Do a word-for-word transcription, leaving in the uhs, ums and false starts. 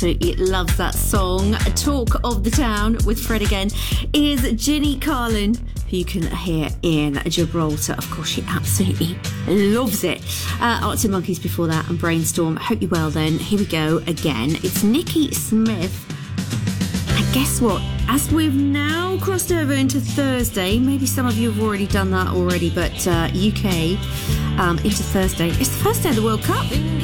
absolutely loves that song. Talk of the Town with Fred again is Ginny Carlin, who you can hear in Gibraltar. Of course, she absolutely loves it. Uh, Arctic Monkeys before that and Brainstorm. Hope you're well then. Here we go again. It's Nikki Smith. And guess what? As we've now crossed over into Thursday, maybe some of you have already done that already, but uh, U K um, into Thursday. It's the first day of the World Cup.